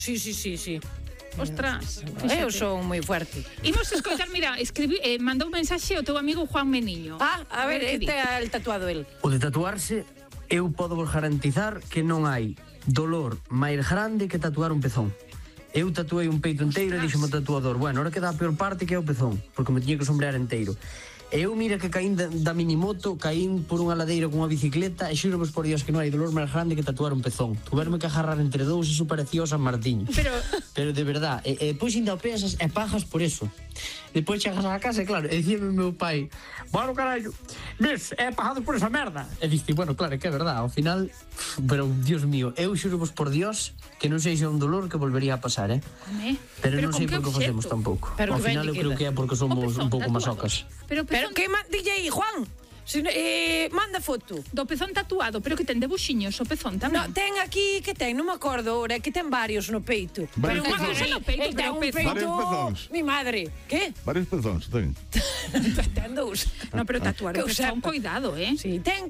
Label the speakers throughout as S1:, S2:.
S1: Sí.
S2: Ostras,
S1: Eu son moi fuerte.
S2: Imos escoitar, mira, mandou un mensaxe o teu amigo Juan Meniño.
S1: A ver, este é el tatuado el.
S3: O de tatuarse, eu podo vos garantizar que non hai dolor máis grande que tatuar un pezón. Eu tatuei un peito inteiro e dixo-me o tatuador, bueno, ahora queda a peor parte que é o pezón, porque me tiña que sombrear inteiro. E eu mira que caín da minimoto, caín por unha ladeira con unha bicicleta e xuro por Dios que non hai dolor máis grande que tatuar un pezón. Tuverme que agarrar entre dous, iso parecía o San Martiño. Pero de verdad, depois ainda o pensas e pagas por eso. Depois chegas á casa e claro, e dicíame o meu pai, bueno, carallo, ves, é pagado por esa merda. E diste, bueno, claro, que é verdad, ao final, pero, Dios mío, eu xuro por Dios que non sei se é un dolor que volvería a pasar, Pero non sei por que o facemos tampouco. Ao final eu creo que é porque somos un pouco masocas.
S1: Pero que DJ Juan? Manda foto
S2: do pezón tatuado, pero que ten debuxiños o pezón tamén.
S1: No, ten aquí, que ten, non me acordo ahora, que ten varios no peito.
S2: Pero unha cousa no peito,
S1: ten un peito.
S4: Varios pezóns.
S1: Mi madre, que?
S4: Varios pezóns, ten.
S1: Ten dous.
S2: No, pero tatuar o pezón, cuidado,
S1: Sí, ten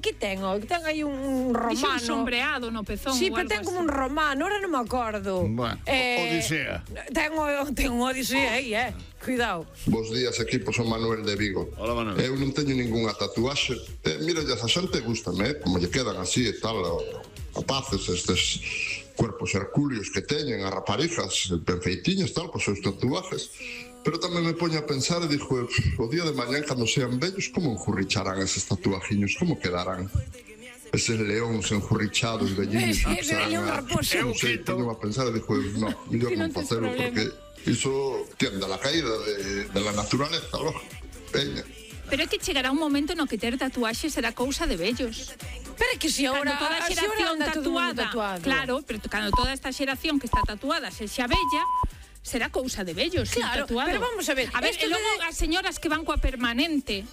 S1: aí un romano.
S2: Dixo un sombreado no pezón.
S1: Sí, pero ten como un romano, ahora non me acordo.
S4: Bueno, Odisea.
S1: Ten un Odisea aí, Cuidado.
S5: Bos días, equipo, son Manuel de Vigo.
S4: Hola, Manuel.
S5: Eu non teño ningunha tatuaxe. Mira, a xente gustame, como lle quedan así e tal, rapaces, estes cuerpos hercúleos que teñen, as raparijas ben feitiñas, tal, cos seus tatuajes. Pero tamén me poño a pensar e dixo, o día de mañán, cando sean vellos, como enjurricharán eses tatuajiños? Como quedarán? Eses leóns enjurrichados, velliños,
S1: ese león raposo.
S5: Non sei, poño a pensar e dixo, no, mellor non facelo, porque iso tiende a la caída de la naturaleza, logo. Veña.
S2: Pero é que chegará un momento no que ter tatuaxe será cousa de vellos.
S1: Pero é que se agora
S2: toda a xeración tatuada, claro, pero cando toda esta xeración que está tatuada sexa bella, será cousa de vellos,
S1: claro,
S2: tatuado.
S1: Pero vamos a ver,
S2: e logo as señoras que van coa permanente,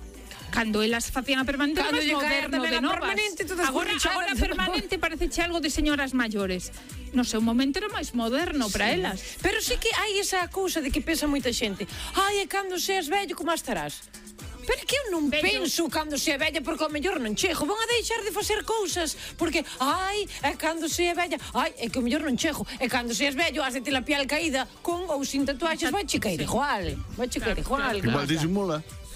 S2: cando elas facían a permanente,
S1: cando
S2: máis moderno de novas. Agora a permanente parece algo de señoras maiores. No seu momento era máis moderno para elas.
S1: Pero sí que hai esa cousa de que pensa moita xente. Ai, e cando seas vello, como estarás? Pero é que eu non penso cando sea vella, porque ao mellor non chego. Van a deixar de facer cousas, porque, ai, é cando sea vella, ai, é que ao mellor non chego. E cando seas vello, has de ter a piel caída, con ou sin tatuaxes, vai che caer igual.
S4: Igual disimula.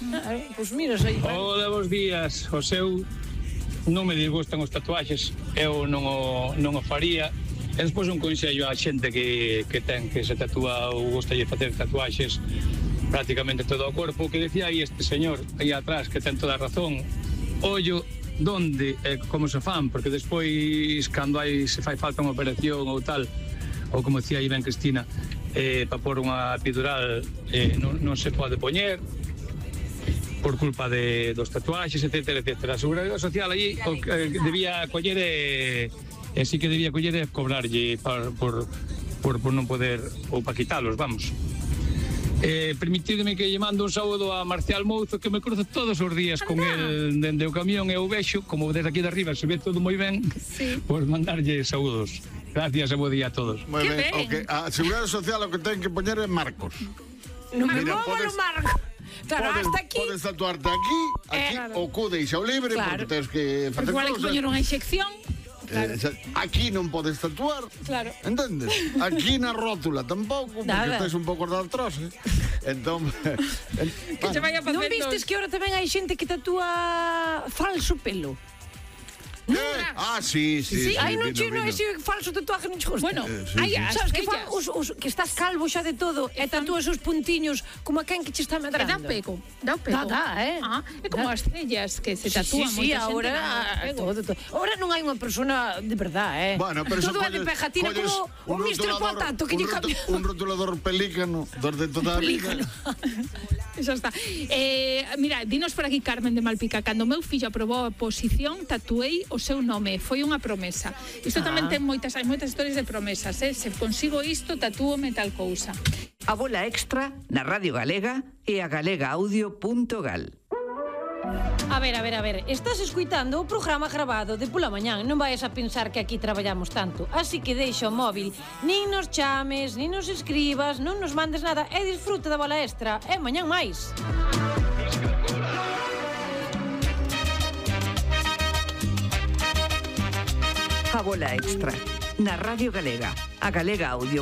S1: Pois mira, aí.
S6: Hola, bons días. O seu non me disgustan os tatuaxes, eu non o faría. E despois un consello á xente que se tatúa ou gosta de facer tatuaxes prácticamente todo o corpo, que decía aí este señor aí atrás, que ten toda a razón, ollo donde e como se fan, porque despois cando se fai falta unha operación ou tal, ou como decía aí ben Cristina, para pôr unha epidural non se pode poñer por culpa dos tatuaxes, etcétera. A Seguridade Social aí debía coller e sí que debía coller e cobrarlle por non poder, ou para quitalos, vamos. Permitidme que lle mando un saúdo a Marcial Mouzo, que me cruzo todos os días con el dende o camión e o vexo, como desde aquí de arriba se ve todo moi ben, pois mandarlle saúdos. Gracias e bo día a todos.
S4: Moi ben, a Seguridade Social o que ten que poñer é marcos.
S1: Mira, Marcos. Claro, hasta aquí.
S4: Podes tatuarte aquí o cu deixa o libre, porque tens que facer
S2: cousas. Igual hai que poñer unha inyección.
S4: Claro. Aquí non podes tatuar, entendes? Aquí na rótula tampouco, porque tes un pouco de artrose. Entón,
S1: non vistes que ahora tamén hai xente que tatúa falso pelo?
S4: Sí.
S1: Ai, non che, ese falso tatuaje non che gusta.
S2: Bueno,
S1: sabes que fan que estás calvo xa de todo e tatúas os puntiños como a quen que che está medrando.
S2: Dá pego. É como as cellas que se tatúan moita xente.
S1: Ahora non hai unha persona de verdade, todo é de pegatina, como un Mr. Potato que lle cambia.
S4: Un rotulador pelícano de toda a vida.
S2: Xa está. Mira, dinos por aquí Carmen de Malpica, cando meu fillo aprobou a oposición, tatuei o seu nome, foi unha promesa. Isto tamén ten moitas historias de promesas, se consigo isto, tatúome tal cousa.
S7: A bola extra na Radio Galega e a galegaaudio.gal.
S1: A ver, estás escuitando o programa grabado de pola mañán, non vais a pensar que aquí traballamos tanto, así que deixa o móvil, nin nos chames, nin nos escribas, non nos mandes nada e disfruta da bola extra, e mañán máis.
S7: A bola extra na Radio Galega, a galegaaudio.gal.